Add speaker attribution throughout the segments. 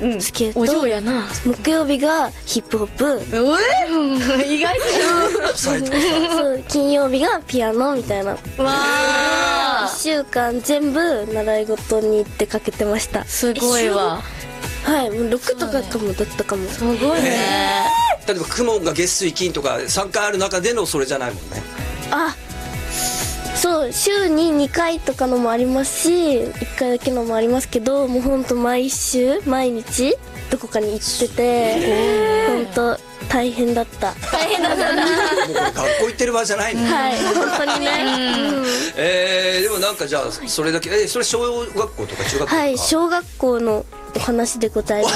Speaker 1: スケート、
Speaker 2: お嬢やな。
Speaker 1: 木曜日がヒップホップ、
Speaker 2: 意外
Speaker 1: そう金曜日がピアノみたいな。
Speaker 2: わー、
Speaker 1: 1週間全部習い事に行ってかけてました。
Speaker 2: すごいわ。
Speaker 1: はい、もう6とかかもだったかも。
Speaker 2: すごいね。
Speaker 3: 例えば雲が月水金とか3回ある中でのそれじゃないもんね。
Speaker 1: あ、そう週に2回とかのもありますし1回だけのもありますけど、もうほんと毎週毎日どこかに行ってて、ほんと大変だった。大変だった
Speaker 3: もうこれ学校行ってる場合じゃないの。
Speaker 1: はい、本当にね。
Speaker 3: でもなんかじゃあそれだけそれ小学校とか中学校とか。
Speaker 1: はい、小学校のお話でございます。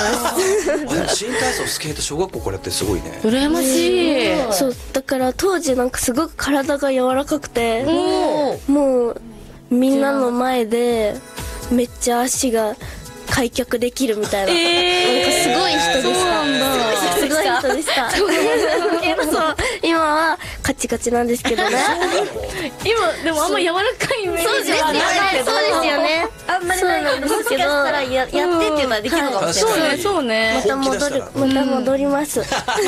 Speaker 3: 新体操スケート小学校からやってすごいね。
Speaker 2: 羨ましい。
Speaker 1: そうだから当時なんかすごく体が柔らかくて、もうみんなの前でめっちゃ足が開脚できるみたいな、なんかすごい人でした。すごい人でした。そう今はカチカチなんですけどね。
Speaker 2: 今でもあんま柔らかいイメージはないけど。
Speaker 1: そうですよね。
Speaker 4: あんまりないけど、もしかしたらやってって言えばできるのかもしれない。
Speaker 2: そうね。
Speaker 1: また戻ります。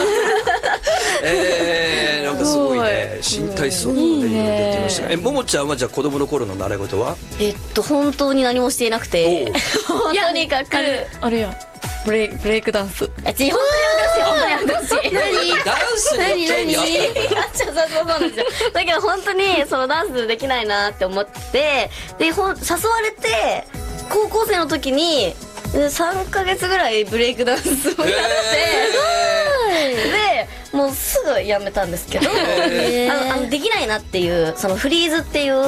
Speaker 3: なんかすごいね、新体操でいろいろ出てましたね。ももちゃんはじゃあ子供の頃の習い事は？
Speaker 4: 本当に何もしていなくて、
Speaker 2: とにかくあれや、ブレイクダンス。
Speaker 4: 本当にやめてほしい。
Speaker 3: ダンスに興味あったの？
Speaker 4: そうなんですよ。だけど本当にそのダンスできないなって思って、で誘われて高校生の時に3ヶ月ぐらいブレイクダンスをやって、でもうすぐやめたんですけど、できないなっていう、そのフリーズっていう、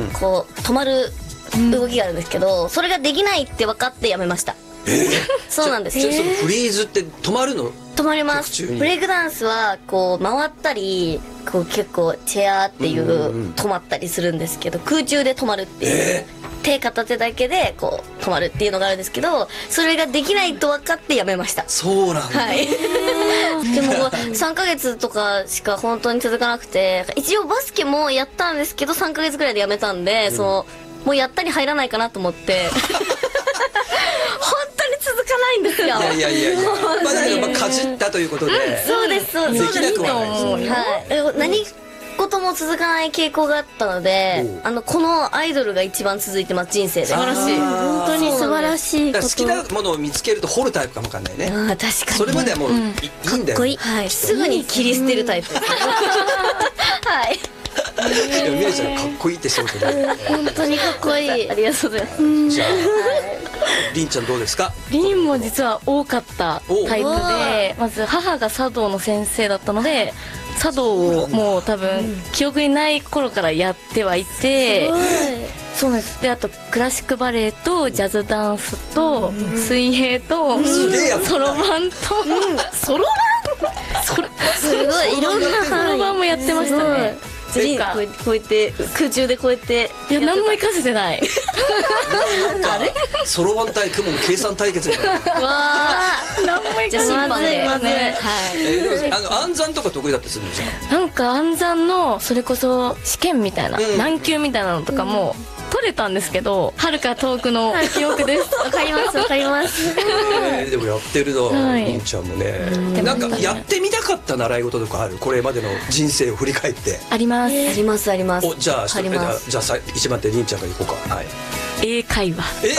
Speaker 4: こう止まる動きがあるんですけど、それができないって分かってやめました。そうなんです。
Speaker 3: そのフリーズって止まるの？
Speaker 4: 止まります。ブレイクダンスはこう回ったり、こう結構チェアっていう止まったりするんですけど、空中で止まるっていう、手片手だけでこう止まるっていうのがあるんですけど、それができないと分かってやめました。
Speaker 3: そうなんだ。
Speaker 4: はい。でも3ヶ月とかしか本当に続かなくて、一応バスケもやったんですけど3ヶ月ぐらいでやめたんで、もうやったに入らないかなと思って本当に続かないんですよ。
Speaker 3: いやまあだけどかじったということで、
Speaker 4: そうですそうです。
Speaker 3: できなくはないです。
Speaker 4: はい。何事も続かない傾向があったので、このアイドルが一番続いてます、人生で。
Speaker 2: 素晴らしい。
Speaker 1: 本当に素晴らしいこと。
Speaker 3: 好きなものを見つけると掘るタイプかもわかんないね。
Speaker 4: 確かに。
Speaker 3: それまではもういいんだよ。
Speaker 4: はい。すぐに切り捨てるタイプ。はい。
Speaker 3: でもみなちゃんかっこいいってそうけど、
Speaker 1: 本当にかっこいい。
Speaker 4: ありがとうございます。
Speaker 3: じゃありんちゃんどうですか？
Speaker 2: りんも実は多かったタイプで、まず母が茶道の先生だったので、茶道をもう多分記憶にない頃からやってはいて、そうなんです。であとクラシックバレエとジャズダンスと水泳とソロバンとソロバン、
Speaker 4: すごいいろんな
Speaker 2: ソロバンもやってましたね。
Speaker 4: こうやって空中でこうやって、
Speaker 2: いや何も活かせてない。
Speaker 3: あれソロバン対雲の計算対決みたいな。
Speaker 4: わあ、
Speaker 2: 何も活かせてない
Speaker 4: まずい。
Speaker 3: 暗算とか得意だったりするんですか？
Speaker 2: なんか暗算のそれこそ試験みたいな、難級みたいなのとかも取れたんですけど、はるか遠くの記憶です。
Speaker 1: わかりますわかります。
Speaker 3: でもやってるのりんちゃんもね。なんかやってみたかった習い事とかある？これまでの人生を振り返って。
Speaker 2: あります。
Speaker 4: ありますあります。
Speaker 3: じゃあ一番手りんちゃんが行こうか。はい。
Speaker 2: 英会話。これ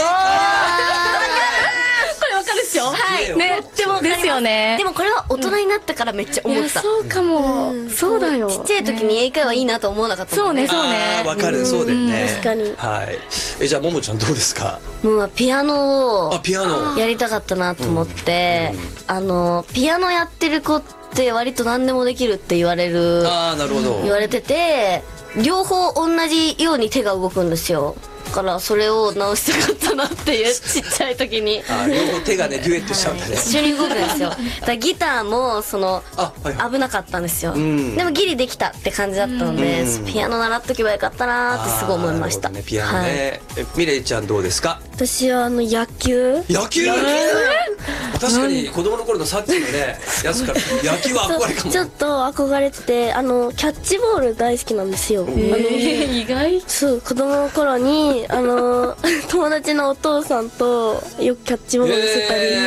Speaker 2: わかるっしょ？
Speaker 4: はい
Speaker 2: ね、でもですよね。
Speaker 4: でもこれは大人になってからめっちゃ思った。
Speaker 2: そうかも。そうだよ。
Speaker 4: ちっちゃい時に英会話いいなと思わなかったもんね。
Speaker 2: そうね。
Speaker 3: わかる、そうだよね。
Speaker 1: 確かに。
Speaker 3: はい。じゃあももちゃんどうですか？
Speaker 4: もうピアノを
Speaker 3: ピアノ
Speaker 4: やりたかったなと思って、ピアノやってる子って割と何でもできるって言われる。
Speaker 3: なるほど。
Speaker 4: 言われてて、両方同じように手が動くんですよ。だからそれを直したかったなっていう、ちっちゃい時に。
Speaker 3: 両方手がねデュエットしちゃうんだね。
Speaker 4: 一緒に動くんですよ。だからギターも危なかったんですよ。でもギリできたって感じだったので、ピアノ習っとけばよかったなってすごい思いました。
Speaker 3: ピアノね。ミレイちゃんどうですか？
Speaker 1: 私は野球。
Speaker 3: 確かに子供の頃のさっきのねやつから野球は憧れかも。
Speaker 1: ちょっと憧れてて、キャッチボール大好きなんですよ。
Speaker 2: 意外。
Speaker 1: そう子供の頃に友達のお父さんとよくキャッチボールしてたり。